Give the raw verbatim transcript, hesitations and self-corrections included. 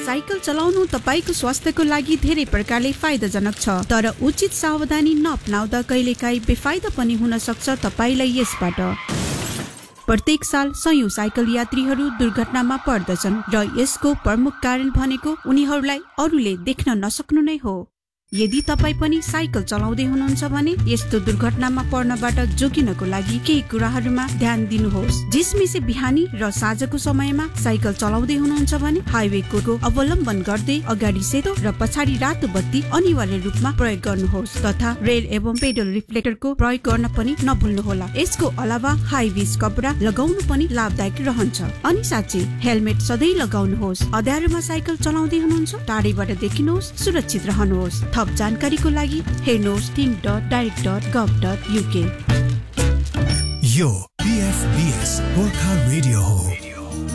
Cycle चलाउनु तपाईको स्वास्थ्यको लागि धेरै प्रकारले फाइदाजनक छ, तर उचित सावधानी नअपनाउँदा कहिलेकाहीँ बेफाइदा पनि हुन सक्छ तपाईलाई यसबाट। प्रत्येक साल सयौं साइकल यात्रीहरू दुर्घटनामा पर्दछन् र यसको प्रमुख कारण भनेको उनीहरूलाई अरूले देख्न नसक्नु नै हो। यदि तपाई पनि साइकल चलाउँदै हुनुहुन्छ भने यस्तो दुर्घटनामा पर्नबाट जोगिनको लागि केही कुराहरूमा ध्यान दिनुहोस्। जिसमिसे बिहानी र साँझको समयमा साइकल चलाउँदै हुनुहुन्छ भने हाइवेको अवलम्बन गर्दै अगाडि सेतो र पछाडि रातो बत्ती अनिवार्य रूपमा प्रयोग गर्नुहोस् तथा रेल एवं पेडल रिफ्लेक्टरको प्रयोग गर्न पनि नभुल्नुहोला। यसको अलावा हाई विज कपडा लगाउनु पनि लाभदायक रहन्छ। अनि साँच्चै हेलमेट सधैँ लगाउनुहोस्। अँध्यारोमा साइकल चलाउँदै हुनुहुन्छ टाढैबाट देखिनुहोस्, सुरक्षित रहनुहोस्। थप जानकारीको लागि हेर्नुहोस् think dot direct dot गभ dot UK. यो पीएफबीएस गोर्खा रेडियो हो।